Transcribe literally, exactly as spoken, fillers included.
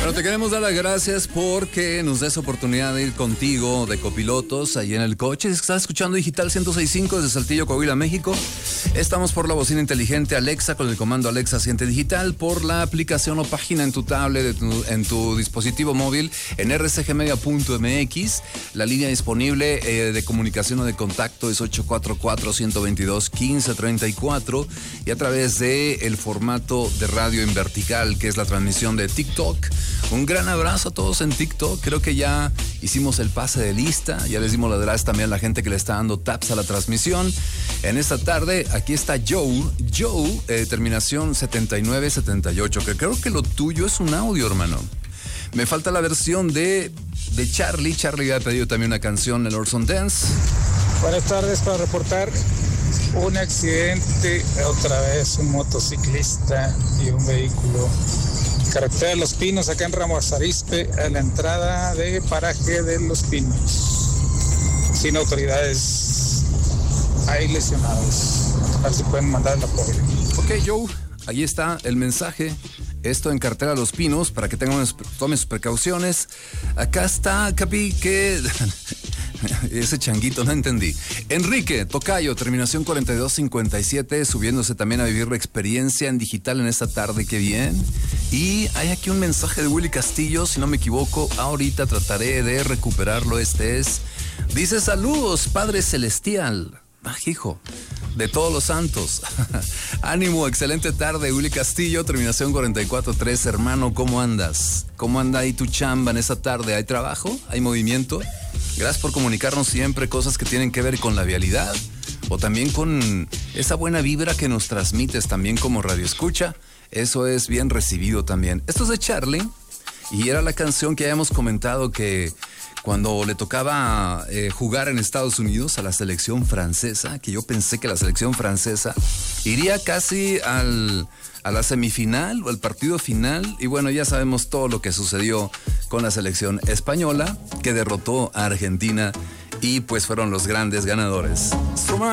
Bueno, te queremos dar las gracias porque nos des oportunidad de ir contigo de copilotos ahí en el coche. Estás escuchando Digital ciento seis punto cinco desde Saltillo, Coahuila, México. Estamos por la bocina inteligente Alexa con el comando Alexa Siente Digital, por la aplicación o página en tu tablet, en tu, en tu dispositivo móvil, en r c g media punto m x. La línea disponible eh, de comunicación o de contacto es ocho cuatro cuatro, uno dos dos, uno cinco tres cuatro y a través de el formato de radio en vertical, que es la transmisión de TikTok. Un gran abrazo a todos en TikTok. Creo que ya hicimos el pase de lista. Ya les dimos las gracias también a la gente que le está dando taps a la transmisión. En esta tarde, aquí está Joe. Joe, eh, terminación setenta y nueve setenta y ocho, que creo que lo tuyo es un audio, hermano. Me falta la versión de, de Charlie. Charlie había pedido también una canción, el Orson Dance. Buenas tardes, para reportar un accidente, otra vez un motociclista y un vehículo. Carretera de Los Pinos, acá en Ramos Arizpe, a la entrada de paraje de Los Pinos. Sin autoridades, hay lesionados. A ver si pueden mandar el apoyo. Ok, Joe, ahí está el mensaje. Esto en Carretera de Los Pinos, para que tengan, tomen sus precauciones. Acá está, Capi, que... Ese changuito, no entendí. Enrique Tocayo, terminación cuarenta y dos cincuenta y siete, subiéndose también a vivir la experiencia en digital en esta tarde, qué bien. Y hay aquí un mensaje de Willy Castillo, si no me equivoco, ahorita trataré de recuperarlo. Este es, dice: saludos, Padre Celestial. Ah, hijo, de todos los santos. Ánimo, excelente tarde, Willy Castillo, terminación cuarenta y cuatro tres, hermano, ¿cómo andas? ¿Cómo anda ahí tu chamba en esta tarde? ¿Hay trabajo? ¿Hay movimiento? Gracias por comunicarnos siempre cosas que tienen que ver con la vialidad o también con esa buena vibra que nos transmites también como radio escucha. Eso es bien recibido también. Esto es de Charlie y era la canción que habíamos comentado que cuando le tocaba eh, jugar en Estados Unidos a la selección francesa, que yo pensé que la selección francesa iría casi al, a la semifinal o al partido final, y bueno, ya sabemos todo lo que sucedió con la selección española, que derrotó a Argentina y pues fueron los grandes ganadores.